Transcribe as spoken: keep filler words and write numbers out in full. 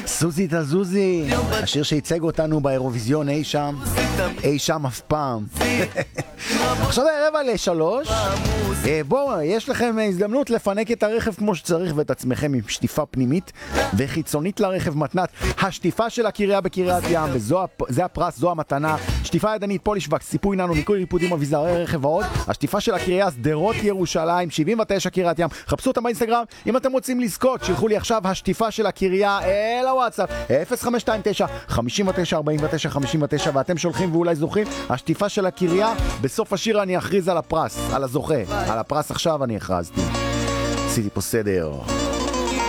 סוזי תזוזי, השיר שייצג אותנו באירוויזיון אי שם, אי שם אף פעם. עכשיו רבע לשלוש, בואו, יש לכם הזדמנות לפנק את הרכב כמו שצריך ואת עצמכם עם שטיפה פנימית וחיצונית לרכב מתנת. השטיפה של הקריה בקריית ים, וזה הפרס, זו המתנה. שטיפה ידנית, פוליש וקס, סיפוי ננו, ניקוי ריפודים אביזרי רכב ועוד. השטיפה של הקריה, שדרות ירושלים, שבעים ותשע קריית ים. חפשו אותם באינסטגרם. אם אתם רוצים לזכות, שילחו לי עכשיו השטיפה של הקריה אל הוואטסאפ אפס חמש שתיים תשע חמש תשע ארבע תשע חמש תשע, ואתם שולחים ואולי זוכים. השטיפה של הקריה, בסוף השיר אני אכריז על הפרס, על הזוכה. על הפרס עכשיו אני הכרזתי. עשיתי פה סדר.